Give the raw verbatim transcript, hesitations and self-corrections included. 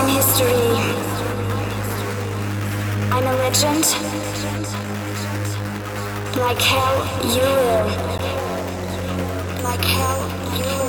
in history. I'm a legend. Like hell, you will. Like hell, you will.